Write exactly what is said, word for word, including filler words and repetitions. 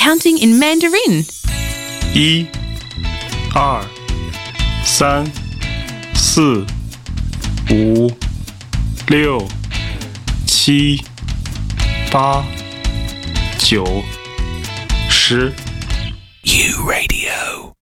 counting in Mandarin. 一、二、三、四、五、六、七、八、九、十。U Radio。